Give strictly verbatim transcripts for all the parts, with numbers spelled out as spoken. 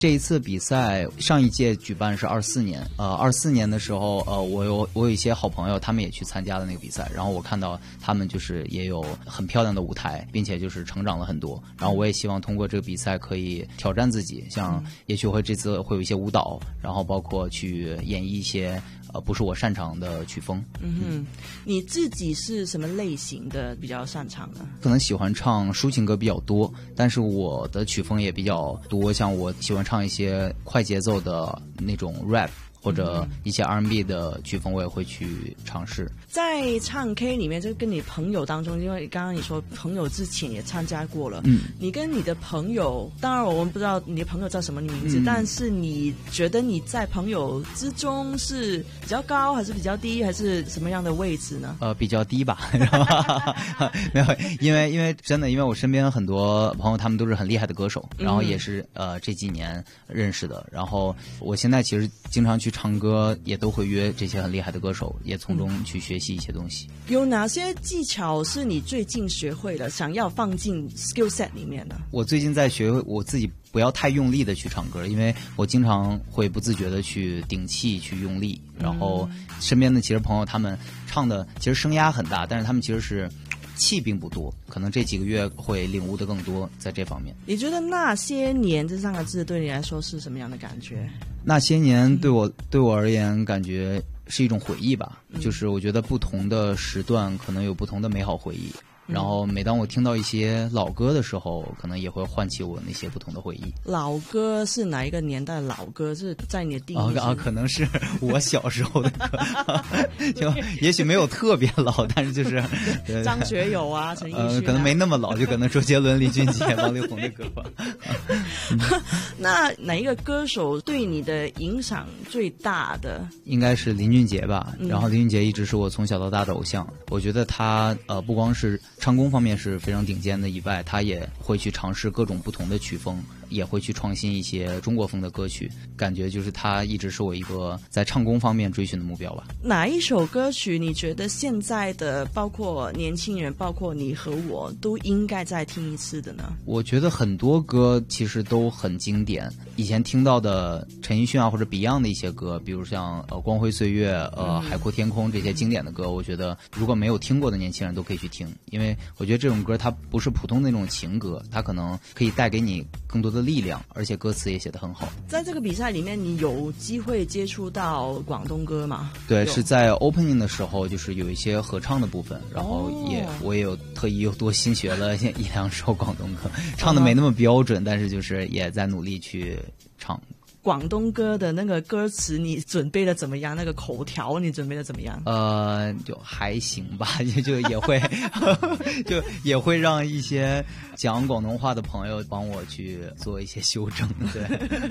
这一次比赛上一届举办是二四年，呃，二四年的时候，呃，我有我有一些好朋友，他们也去参加了那个比赛，然后我看到他们就是也有很漂亮的舞台，并且就是成长了很多。然后我也希望通过这个比赛可以挑战自己，像也许会这次会有一些舞蹈，然后包括去演绎一些呃不是我擅长的曲风。 嗯哼，你自己是什么类型的比较擅长呢？ 可能喜欢唱抒情歌比较多，但是我的曲风也比较多，像我喜欢唱一些快节奏的那种 rap 或者一些 R and B 的曲风，我也会去尝试。 在唱 K 里面，就跟你朋友当中，因为刚刚你说朋友之前也参加过了， 嗯， 你跟你的朋友，当然我们不知道你的朋友叫什么名字，嗯，但是你觉得你在朋友之中是比较高，还是比较低，还是什么样的位置呢？ 呃，比较低吧，没有，因为因为真的，因为我身边很多朋友，他们都是很厉害的歌手，然后也是呃这几年认识的，然后我现在其实经常去唱歌，也都会约这些很厉害的歌手，也从中去学习一些东西。 有哪些技巧是你最近学会了，想要放进 skill set 里面的？ 我最近在学我自己不要太用力的去唱歌，因为我经常会不自觉的去顶气去用力，然后身边的其实朋友他们唱的其实声压很大，但是他们其实是气并不多，可能这几个月会领悟的更多在这方面。 你觉得那些年这三个字对你来说是什么样的感觉？ 那些年对我对我而言，感觉是一种回忆吧，嗯，就是我觉得不同的时段可能有不同的美好回忆。然后每当我听到一些老歌的时候，可能也会唤起我那些不同的回忆。 老歌是哪一个年代的老歌？是在你的定义？ 啊啊，可能是我小时候的歌，就也许没有特别老，但是就是张学友啊、陈奕迅啊， 呃，可能没那么老，就可能周杰伦、李俊杰、王力宏的歌吧。 那哪一个歌手对你的影响最大的？ 应该是林俊杰吧。然后林俊杰一直是我从小到大的偶像，我觉得他呃不光是唱功方面是非常顶尖的以外，他也会去尝试各种不同的曲风，也会去创新一些中国风的歌曲，感觉就是他一直是我一个在唱功方面追寻的目标吧。 哪一首歌曲你觉得现在的包括年轻人，包括你和我都应该再听一次的呢？ 我觉得很多歌其实都很经典，以前听到的陈奕迅啊或者 Beyond 的一些歌，比如像呃光辉岁月、呃海阔天空这些经典的歌，我觉得如果没有听过的年轻人都可以去听，因为我觉得这种歌它不是普通的那种情歌，它可能可以带给你更多的力量，而且歌词也写得很好。 在这个比赛里面，你有机会接触到广东歌吗？ 对，是在 opening 的时候，就是有一些合唱的部分，然后也、哦、我也有特意又多新学了一两首广东歌，唱的没那么标准，但是就是也在努力去唱。 广东歌的那个歌词你准备的怎么样？那个口条你准备的怎么样？ 呃，就还行吧，就就也会就也会让一些讲广东话的朋友帮我去做一些修正。对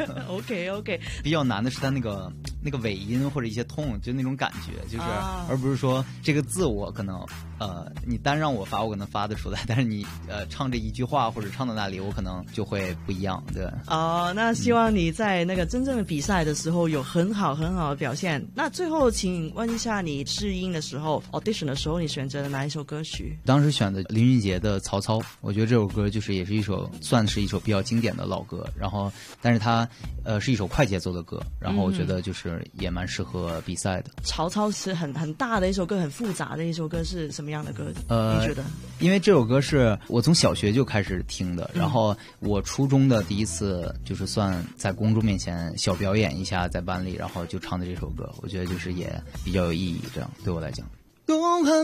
，OK OK。 比较难的是他那个那个尾音或者一些痛，就那种感觉，就是、啊、而不是说这个字我可能呃你单让我发我可能发得出来，但是你呃唱这一句话或者唱到那里，我可能就会不一样。对。 哦，那希望你在那个真正的比赛的时候有很好很好的表现。那最后请问一下，你试音的时候 audition 的时候你选择了哪一首歌曲？ 当时选的林俊杰的曹操，我觉得这首歌就是也是一首算是一首比较经典的老歌，然后但是它呃是一首快节奏的歌，然后我觉得就是也蛮适合比赛的。 曹操是很很大的一首歌，很复杂的一首歌，是什么样的歌？ 呃你觉得？ 因为这首歌是我从小学就开始听的，然后我初中的第一次就是算在公众面前小表演一下，在班里，然后就唱的这首歌，我觉得就是也比较有意义，这样对我来讲。